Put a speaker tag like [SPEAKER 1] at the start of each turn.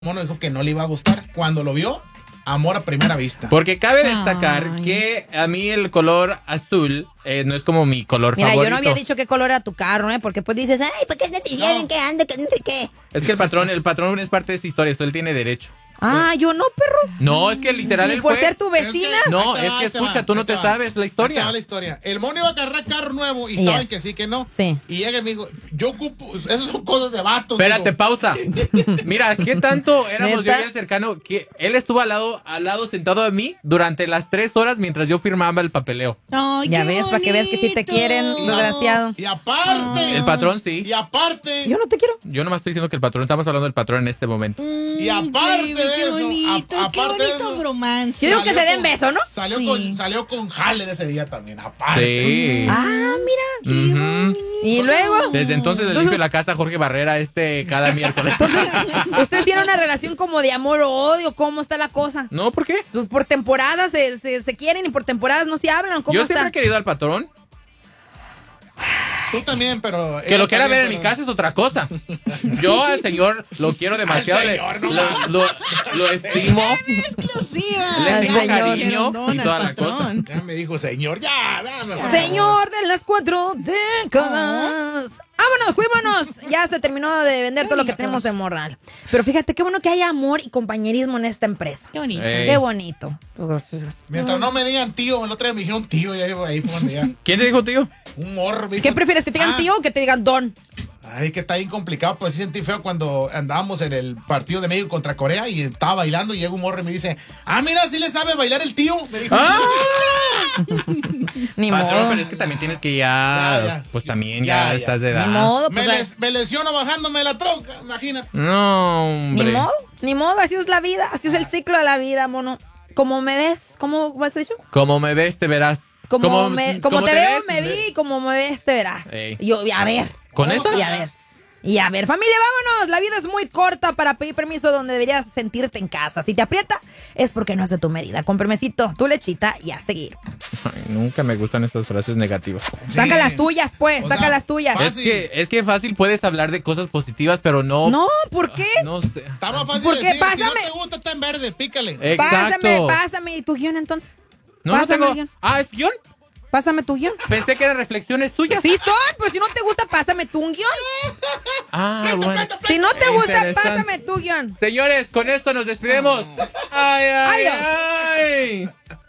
[SPEAKER 1] mono dijo que no le iba a gustar. Cuando lo vio, amor a primera vista.
[SPEAKER 2] Porque cabe destacar que a mí el color azul no es como mi color favorito.
[SPEAKER 3] Mira, yo no había dicho qué color era tu carro, ¿eh? Porque pues dices, ay, ¿por qué no te dijeron que ande, que no sé qué?
[SPEAKER 2] Es que el patrón es parte de esta historia, esto él tiene derecho.
[SPEAKER 3] Ah, yo no, perro.
[SPEAKER 2] No, es que literal
[SPEAKER 3] ¿Y
[SPEAKER 2] él
[SPEAKER 3] por
[SPEAKER 2] fue...
[SPEAKER 3] ser tu vecina?
[SPEAKER 2] No,
[SPEAKER 1] Ahí te
[SPEAKER 2] es
[SPEAKER 1] va,
[SPEAKER 2] que
[SPEAKER 1] ahí te
[SPEAKER 2] escucha,
[SPEAKER 1] va,
[SPEAKER 2] tú no
[SPEAKER 1] ahí
[SPEAKER 2] te
[SPEAKER 1] va.
[SPEAKER 2] sabes la
[SPEAKER 1] Ahí
[SPEAKER 2] historia.
[SPEAKER 1] te va la historia. El mono iba a agarrar carro nuevo y estaba en que sí, que no.
[SPEAKER 3] Sí.
[SPEAKER 1] Y llega y me dijo, yo ocupo, esas son cosas de vatos.
[SPEAKER 2] Espérate,
[SPEAKER 1] digo.
[SPEAKER 2] pausa. Mira, ¿qué tanto éramos yo
[SPEAKER 3] ¿Neta?
[SPEAKER 2] y el cercano? Que él estuvo al lado sentado de mí durante las 3 horas mientras yo firmaba el papeleo.
[SPEAKER 4] Ay,
[SPEAKER 3] Ya
[SPEAKER 4] qué
[SPEAKER 3] ves, para que veas que sí te
[SPEAKER 4] bonito.
[SPEAKER 3] quieren,
[SPEAKER 1] Y-
[SPEAKER 3] desgraciado.
[SPEAKER 1] Y aparte.
[SPEAKER 2] El patrón sí.
[SPEAKER 1] Y aparte.
[SPEAKER 3] Yo no te quiero.
[SPEAKER 2] Yo nomás estoy diciendo que el patrón, estamos hablando del patrón en este momento.
[SPEAKER 1] Y aparte
[SPEAKER 4] Baby,
[SPEAKER 1] de
[SPEAKER 4] qué
[SPEAKER 1] eso,
[SPEAKER 4] bonito, qué
[SPEAKER 1] aparte de
[SPEAKER 4] bonito
[SPEAKER 1] eso,
[SPEAKER 4] bromance.
[SPEAKER 3] Yo digo que se den beso, ¿no?
[SPEAKER 1] Salió,
[SPEAKER 4] Sí.
[SPEAKER 1] salió con jale de ese día también, aparte.
[SPEAKER 2] Sí.
[SPEAKER 3] Ah, mira.
[SPEAKER 2] Ujú.
[SPEAKER 3] Y luego.
[SPEAKER 2] Desde entonces le limpio la casa a Jorge Barrera cada miércoles.
[SPEAKER 3] Entonces, ¿usted tiene una relación como de amor o odio? ¿Cómo está la cosa?
[SPEAKER 2] No, ¿por qué?
[SPEAKER 3] Pues por temporadas se quieren y por temporadas no se hablan. ¿Cómo
[SPEAKER 2] Yo
[SPEAKER 3] está?
[SPEAKER 2] siempre he querido al patrón.
[SPEAKER 1] Tú también, pero.
[SPEAKER 2] Que lo quiera
[SPEAKER 1] también,
[SPEAKER 2] ver en mi
[SPEAKER 1] pero-
[SPEAKER 2] casa es otra cosa. Yo al señor lo quiero demasiado.
[SPEAKER 1] Al señor, no.
[SPEAKER 2] lo estimo.
[SPEAKER 4] Exclusiva.
[SPEAKER 2] Le tengo
[SPEAKER 3] Señor.
[SPEAKER 2] cariño
[SPEAKER 4] Dijeron don
[SPEAKER 2] y
[SPEAKER 4] al
[SPEAKER 2] toda la cosa.
[SPEAKER 4] patrón.
[SPEAKER 1] Ya me dijo señor, ya, dame, por
[SPEAKER 3] Señor de las 4 décadas. ¡Vámonos, fuímonos! Ya se terminó de vender todo lo que tenemos de Morral. Pero fíjate, qué bueno que haya amor y compañerismo en esta empresa.
[SPEAKER 4] Qué bonito.
[SPEAKER 3] Qué bonito.
[SPEAKER 1] Mientras no me digan tío, el otro día me dijeron tío y ahí fue donde ya.
[SPEAKER 2] ¿Quién te dijo, tío?
[SPEAKER 1] Un morro. me
[SPEAKER 3] ¿Qué
[SPEAKER 1] dijo,
[SPEAKER 3] prefieres, que te digan
[SPEAKER 1] ah,
[SPEAKER 3] tío o que te digan don?
[SPEAKER 1] Ay, que está bien complicado. Pues sí sentí feo cuando andábamos en el partido de México contra Corea y estaba bailando y llega un morro y me dice, mira, sí le sabe bailar el tío. Me dijo.
[SPEAKER 2] ¡Ah!
[SPEAKER 3] Ni
[SPEAKER 2] Patrón,
[SPEAKER 3] modo.
[SPEAKER 2] pero es que también tienes que
[SPEAKER 1] Ya.
[SPEAKER 2] pues también
[SPEAKER 1] Ya,
[SPEAKER 2] ya estás de edad.
[SPEAKER 3] Ni modo, pues.
[SPEAKER 1] Me lesiono bajándome la troca, imagínate.
[SPEAKER 2] No, hombre.
[SPEAKER 3] Ni modo, así es la vida, así es el ciclo de la vida, mono. Como me ves, ¿cómo has dicho?
[SPEAKER 2] Como me ves, te verás.
[SPEAKER 3] Como te veo,
[SPEAKER 2] ves,
[SPEAKER 3] me vi, y como me ves, te verás.
[SPEAKER 2] Ey.
[SPEAKER 3] Yo, a ver.
[SPEAKER 2] ¿Con esa?
[SPEAKER 3] Y a ver, familia, vámonos. La vida es muy corta para pedir permiso donde deberías sentirte en casa. Si te aprieta, es porque no es de tu medida. Con permisito, tu lechita y a seguir.
[SPEAKER 2] Ay, nunca me gustan estas frases negativas.
[SPEAKER 3] Saca las tuyas, pues,
[SPEAKER 1] O
[SPEAKER 3] saca
[SPEAKER 1] sea,
[SPEAKER 3] las tuyas.
[SPEAKER 1] fácil.
[SPEAKER 2] Es que fácil puedes hablar de cosas positivas, pero no.
[SPEAKER 3] No, ¿por qué?
[SPEAKER 2] No sé.
[SPEAKER 1] Está más fácil
[SPEAKER 3] ¿Por qué?
[SPEAKER 1] decir, si no
[SPEAKER 3] Pásame.
[SPEAKER 1] te gusta está en verde, pícale.
[SPEAKER 2] Exacto.
[SPEAKER 3] Pásame. ¿Y tu guión entonces?
[SPEAKER 2] No, no
[SPEAKER 3] Pásame
[SPEAKER 2] tengo.
[SPEAKER 3] el guión.
[SPEAKER 2] ¿Es guión?
[SPEAKER 3] Pásame tu guión.
[SPEAKER 2] Pensé que eran reflexiones tuyas.
[SPEAKER 3] Sí son, pues si no te gusta, pásame tu guión.
[SPEAKER 2] Bueno.
[SPEAKER 3] Si no te gusta,
[SPEAKER 2] Interesante.
[SPEAKER 3] pásame tu guión.
[SPEAKER 2] Señores, con esto nos despedimos. Ay, ay,
[SPEAKER 3] Adiós.
[SPEAKER 2] ay.